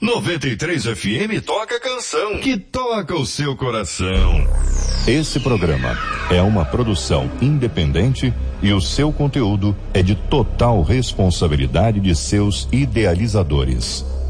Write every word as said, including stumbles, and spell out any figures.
noventa e três F M toca canção que toca o seu coração. Esse programa é uma produção independente e o seu conteúdo é de total responsabilidade de seus idealizadores.